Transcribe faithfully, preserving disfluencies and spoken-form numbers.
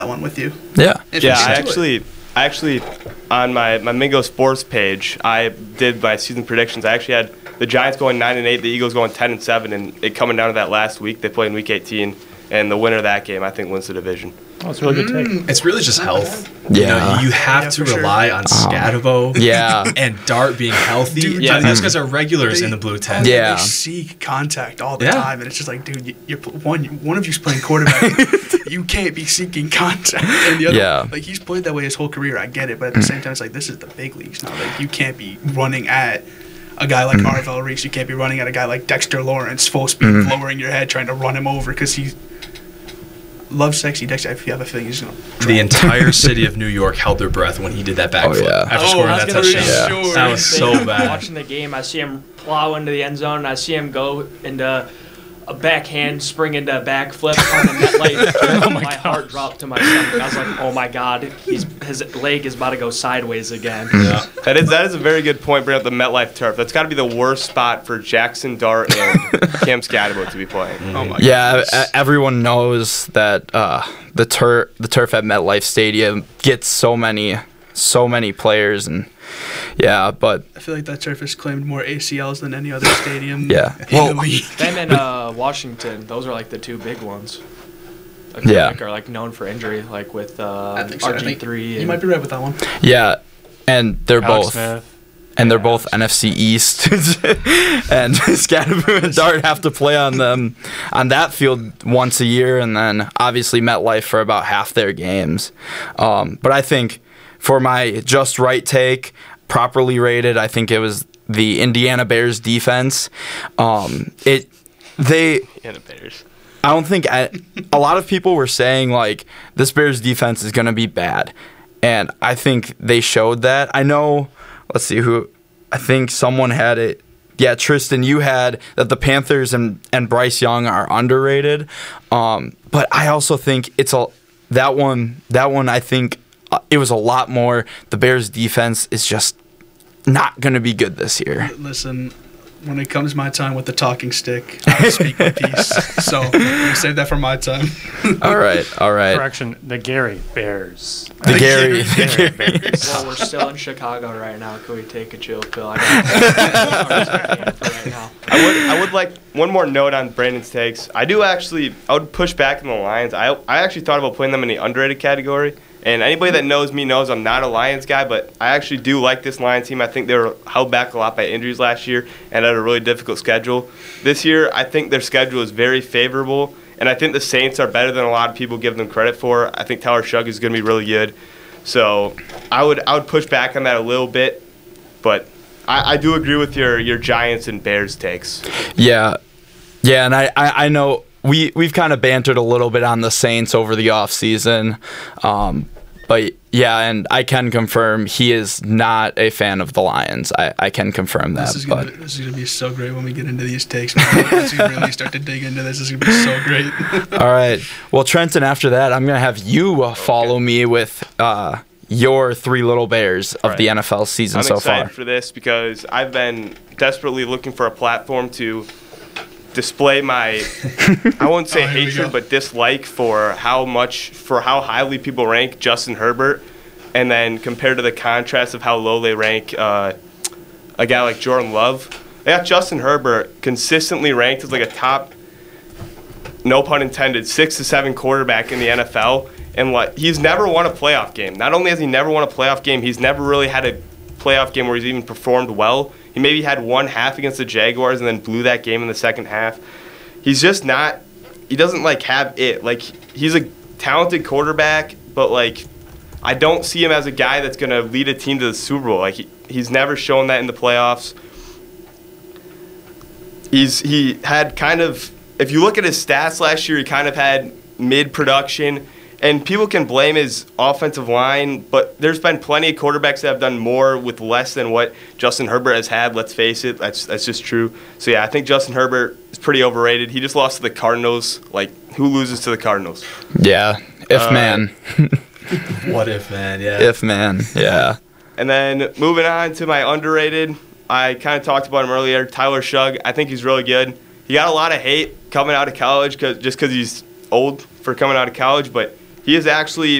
one with you. Yeah. Yeah, I actually, I actually, on my, my Mingo Sports page, I did my season predictions. I actually had the Giants going nine and eight, the Eagles going ten and seven, and it coming down to that last week. They played in Week eighteen, and the winner of that game, I think, wins the division. Oh, it's a really good take. It's really just health. Yeah. You know, you have Yeah, to for rely sure. on Scatabo Yeah. and Dart being healthy. Dude, yeah, yeah. those guys are regulars They- in the blue tent. Yeah. They seek contact all the Yeah. time, and it's just like, dude, you- you're pl- one. One of you's playing quarterback. You can't be seeking contact, and the other, Yeah. like he's played that way his whole career. I get it, but at the same time, it's like this is the big leagues now. Like you can't be running at a guy like Arvell Reese. You can't be running at a guy like Dexter Lawrence, full speed, lowering your head, trying to run him over because he loves sexy Dexter. If you have a feeling, he's gonna. The entire city of New York held their breath when he did that backflip Oh, yeah. after Oh, scoring I that was gonna touchdown. say, Yeah. sure. That was so bad. Watching the game, I see him plow into the end zone, and I see him go into a backhand, spring into a backflip on the net light. Oh my, my heart dropped to my stomach. I was like, oh my God, he's, his leg is about to go sideways again. Yeah. That is that is a very good point, bringing up the MetLife turf. That's got to be the worst spot for Jackson Dart and Cam Scatabo to be playing. Oh my. Yeah, goodness. e- everyone knows that uh, the turf the turf at MetLife Stadium gets so many so many players, and yeah, but I feel like that turf has claimed more A C Ls than any other stadium. Yeah. in Well- the league. Them and uh, Washington, those are like the two big ones. I feel Yeah. like are like known for injury, like with uh, I think so. I R G think three. You and- might be right with that one. yeah, and they're Alex both Smith. and they're Yeah. both N F C East, and Scatteroo and Dart have to play on them on that field once a year, and then obviously MetLife for about half their games. Um, but I think for my just right take, properly rated, I think it was the Indiana Bears defense. Um, it they. Yeah, the Bears. I don't think I, a lot of people were saying like this Bears defense is going to be bad, and I think they showed that. I know. Let's see who. I think someone had it. Yeah, Tristan, you had that the Panthers and, and Bryce Young are underrated, um, but I also think it's a that one. That one I think uh, it was a lot more. The Bears defense is just not going to be good this year. L- Listen, when it comes my time with the talking stick, I will speak my piece. So I'm gonna save that for my time. All right, all right. Correction, the Gary Bears. The Gary, the Gary Gary. Well, we're still in Chicago right now. Can we take a chill pill? I got for right now. I would I would like one more note on Brandon's takes. I do actually I would push back on the Lions. I I actually thought about putting them in the underrated category. And anybody that knows me knows I'm not a Lions guy, but I actually do like this Lions team. I think they were held back a lot by injuries last year and had a really difficult schedule. This year, I think their schedule is very favorable, and I think the Saints are better than a lot of people give them credit for. I think Tyler Shug is going to be really good. So I would I would push back on that a little bit, but I, I do agree with your, your Giants and Bears takes. Yeah, yeah, and I, I, I know we we've kind of bantered a little bit on the Saints over the offseason, um, but yeah, and I can confirm he is not a fan of the Lions. I, I can confirm that. This is gonna but be, this is gonna be so great when we get into these takes. Man. Once we really start to dig into this, this is gonna be so great. all right, well, Trenton, after that, I'm gonna have you uh, follow me with uh, your three little bears of Right. the N F L season I'm so excited far. for this because I've been desperately looking for a platform to display my, I won't say Oh, here we hatred, go. but dislike for how much, for how highly people rank Justin Herbert, and then compared to the contrast of how low they rank uh, a guy like Jordan Love. They got Justin Herbert consistently ranked as like a top, no pun intended, six to seven quarterback in the N F L. And like, he's never won a playoff game. Not only has he never won a playoff game, he's never really had a playoff game where he's even performed well. He maybe had one half against the Jaguars and then blew that game in the second half. He's just not, he doesn't like have it. Like, he's a talented quarterback, but like, I don't see him as a guy that's going to lead a team to the Super Bowl. Like, he, he's never shown that in the playoffs. He's he had kind of, if you look at his stats last year, he kind of had mid-production. And people can blame his offensive line, but there's been plenty of quarterbacks that have done more with less than what Justin Herbert has had. Let's face it, that's that's just true. So yeah, I think Justin Herbert is pretty overrated. He just lost to the Cardinals. Like, who loses to the Cardinals? Yeah, if Uh, man, What if, man? Yeah. if man, yeah. And then moving on to my underrated, I kind of talked about him earlier, Tyler Shug. I think he's really good. He got a lot of hate coming out of college cause, just because he's old for coming out of college, but He is actually